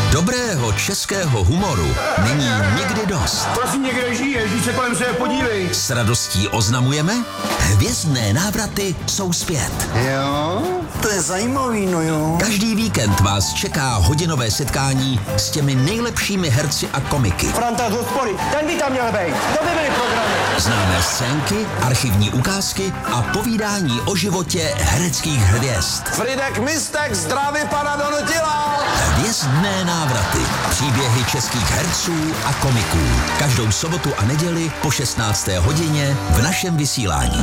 Dobrého českého humoru není nikdy dost. Prosím, někde žiješ, když se kolem sebe podívej. S radostí oznamujeme, hvězdné návraty jsou zpět. Jo, to je zajímavý, no jo. Každý víkend vás čeká hodinové setkání s těmi nejlepšími herci a komiky. Franta z hospody, ten by tam měl být. To by byly programy. Známé scénky, archivní ukázky a povídání o životě hereckých hvězd. Fridek Mistek, zdraví pana Donutila. Hvězdné návraty. Příběhy českých herců a komiků. Každou sobotu a neděli po 16. hodině v našem vysílání.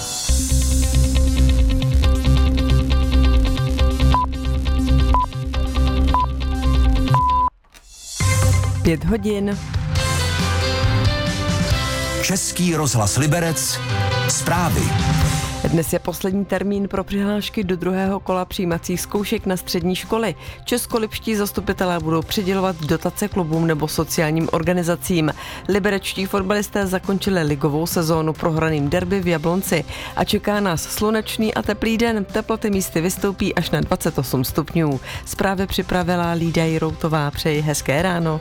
Pět hodin. Český rozhlas Liberec. Zprávy. Dnes je poslední termín pro přihlášky do druhého kola přijímacích zkoušek na střední školy. Českolipští zastupitelé budou přidělovat dotace klubům nebo sociálním organizacím. Liberečtí fotbalisté zakončili ligovou sezónu prohraným derby v Jablonci a čeká nás slunečný a teplý den. Teploty místy vystoupí až na 28 stupňů. Zprávy připravila Lída Jiroutová. Přeji hezké ráno.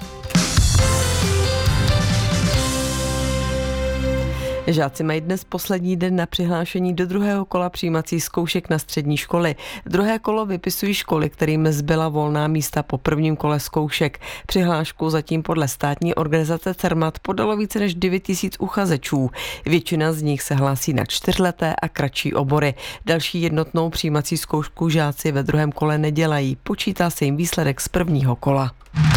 Žáci mají dnes poslední den na přihlášení do druhého kola přijímacích zkoušek na střední školy. Druhé kolo vypisují školy, kterým zbyla volná místa po prvním kole zkoušek. Přihlášku zatím podle státní organizace Cermat podalo více než 9 000 uchazečů. Většina z nich se hlásí na 4leté a kratší obory. Další jednotnou přijímací zkoušku žáci ve druhém kole nedělají. Počítá se jim výsledek z prvního kola.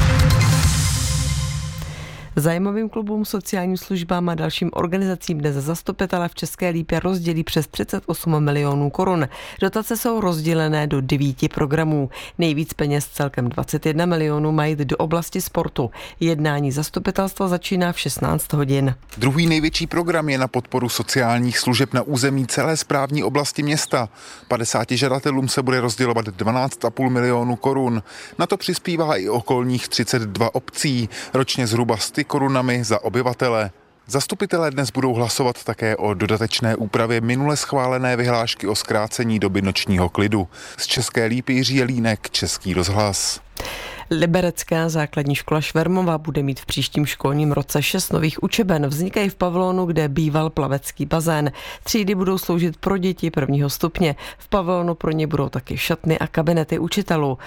Zájmovým klubům, sociálním službám a dalším organizacím dnes zastupitelé v České Lípě rozdělí přes 38 milionů korun. Dotace jsou rozdělené do 9 programů. Nejvíc peněz, celkem 21 milionů, mají do oblasti sportu. Jednání zastupitelstva začíná v 16 hodin. Druhý největší program je na podporu sociálních služeb na území celé správní oblasti města. 50 žadatelům se bude rozdělovat 12,5 milionů korun. Na to přispívá i okolních 32 obcí, ročně zhruba 100 korunami za obyvatele. Zastupitelé dnes budou hlasovat také o dodatečné úpravě minule schválené vyhlášky o zkrácení doby nočního klidu. Z České Lípy Jiří Jelínek, Český rozhlas. Liberecká základní škola Švermova bude mít v příštím školním roce 6 nových učeben. Vznikají v pavilonu, kde býval plavecký bazén. Třídy budou sloužit pro děti prvního stupně. V pavilonu pro ně budou taky šatny a kabinety učitelů.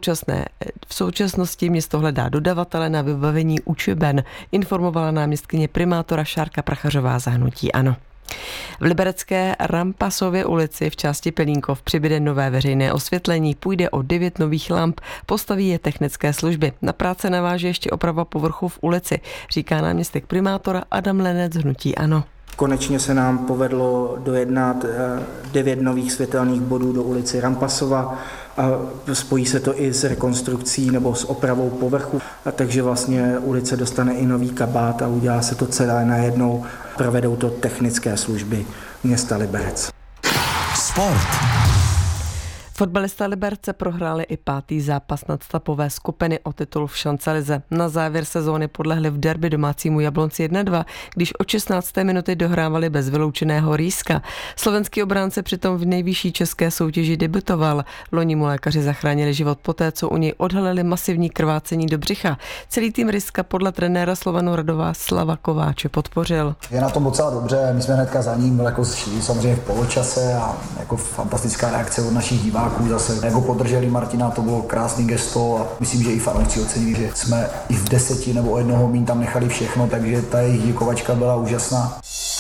V současnosti město hledá dodavatele na vybavení učeben, informovala náměstkyně primátora Šárka Prachařová za hnutí ANO. V liberecké Rampasově ulici v části Pelínkov přibude nové veřejné osvětlení. Půjde o 9 nových lamp, postaví je technické služby. Na práce naváže ještě oprava povrchu v ulici, říká náměstek primátora Adam Lenec z hnutí ANO. Konečně se nám povedlo dojednat 9 nových světelných bodů do ulici Rampasova a spojí se to i s rekonstrukcí nebo s opravou povrchu, takže vlastně ulice dostane i nový kabát a udělá se to celé najednou. Provedou to technické služby města Liberec. Sport. Fotbalisté Liberce prohráli i 5. zápas nadstapové skupiny o titul v šancelize. Na závěr sezóny podlehli v derby domácímu Jablonci 1-2, když od 16. minuty dohrávali bez vyloučeného Rýska. Slovenský obránce přitom v nejvyšší české soutěži debutoval. Loni mu lékaři zachránili život poté, co u něj odhalili masivní krvácení do břicha. Celý tým Rýska podle trenéra Slovanu Radova Slava Kováče podpořil. Je na tom docela dobře, my jsme hnedka za ním jako šli samozřejmě v poločase a jako fantastická reakce od našich diváků. Zase jako podrželi Martina, to bylo krásný gesto a myslím, že i fanoušci ocenili, že jsme i v 10 nebo o 1 míň tam nechali všechno, takže ta jejich děkovačka byla úžasná.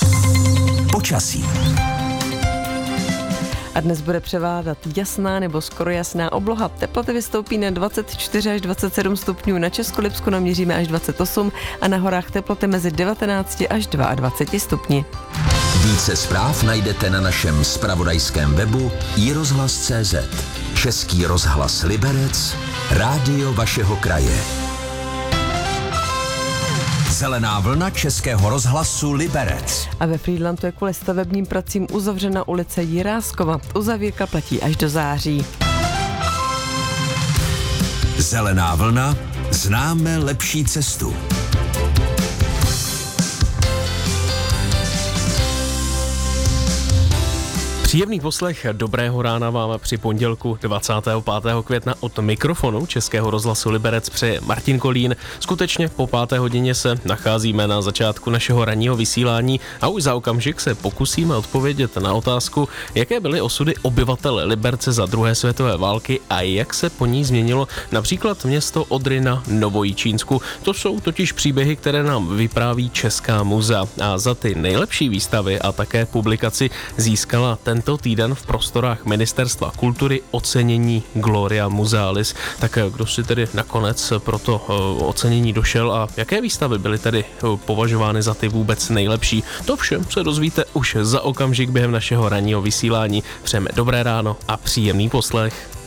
Počasí. A dnes bude převládat jasná nebo skoro jasná obloha. Teploty vystoupí na 24 až 27 stupňů, na Českolipsku naměříme až 28 a na horách teploty mezi 19 až 22 stupni. Více zpráv najdete na našem zpravodajském webu iRozhlas.cz. Český rozhlas Liberec, rádio vašeho kraje. Zelená vlna Českého rozhlasu Liberec. A ve Frýdlantu je kvůli stavebním pracím uzavřena ulice Jiráskova. Uzavírka platí až do září. Zelená vlna, známe lepší cestu. Příjemný poslech dobrého rána vám při pondělku 25. května od mikrofonu Českého rozhlasu Liberec přeje Martin Kolín. Skutečně po 5. hodině se nacházíme na začátku našeho ranního vysílání a už za okamžik se pokusíme odpovědět na otázku, jaké byly osudy obyvatel Liberce za druhé světové války a jak se po ní změnilo například město Odry na Novojičínsku. To jsou totiž příběhy, které nám vypráví Česká muzea a za ty nejlepší výstavy a také publikaci získala tento týden v prostorách Ministerstva kultury ocenění Gloria Musealis. Tak kdo si tedy nakonec pro to ocenění došel a jaké výstavy byly tedy považovány za ty vůbec nejlepší? To vše se dozvíte už za okamžik během našeho ranního vysílání. Přejeme dobré ráno a příjemný poslech.